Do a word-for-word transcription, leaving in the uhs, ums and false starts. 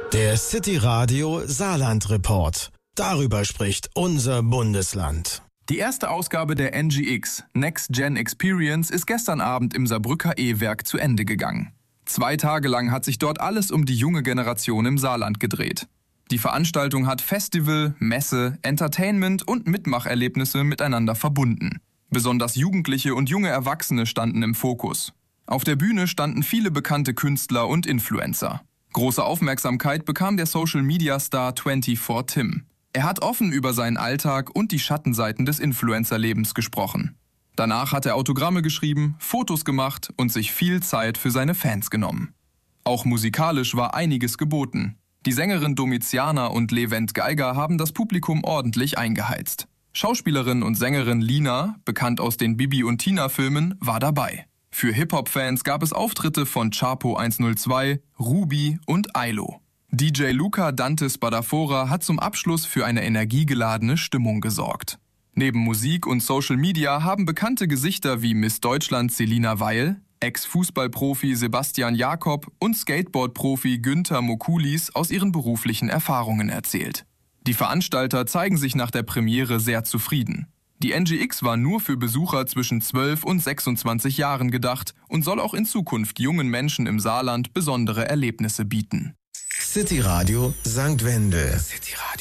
Der City Radio Saarland Report. Darüber spricht unser Bundesland. Die erste Ausgabe der N G X, Next Gen Experience, ist gestern Abend im Saarbrücker E-Werk zu Ende gegangen. Zwei Tage lang hat sich dort alles um die junge Generation im Saarland gedreht. Die Veranstaltung hat Festival, Messe, Entertainment und Mitmacherlebnisse miteinander verbunden. Besonders Jugendliche und junge Erwachsene standen im Fokus. Auf der Bühne standen viele bekannte Künstler und Influencer. Große Aufmerksamkeit bekam der Social-Media-Star vierundzwanzig Tim. Er hat offen über seinen Alltag und die Schattenseiten des Influencer-Lebens gesprochen. Danach hat er Autogramme geschrieben, Fotos gemacht und sich viel Zeit für seine Fans genommen. Auch musikalisch war einiges geboten. Die Sängerin Domiziana und Levent Geiger haben das Publikum ordentlich eingeheizt. Schauspielerin und Sängerin Lina, bekannt aus den Bibi und Tina-Filmen, war dabei. Für Hip-Hop-Fans gab es Auftritte von Chapo hundertzwei, Ruby und Ailo. D J Luca Dante Spadafora hat zum Abschluss für eine energiegeladene Stimmung gesorgt. Neben Musik und Social Media haben bekannte Gesichter wie Miss Deutschland Selina Weil, Ex-Fußballprofi Sebastian Jakob und Skateboard-Profi Günther Mokulis aus ihren beruflichen Erfahrungen erzählt. Die Veranstalter zeigen sich nach der Premiere sehr zufrieden. Die N G X war nur für Besucher zwischen zwölf und sechsundzwanzig Jahren gedacht und soll auch in Zukunft jungen Menschen im Saarland besondere Erlebnisse bieten. City Radio Sankt Wendel. City Radio.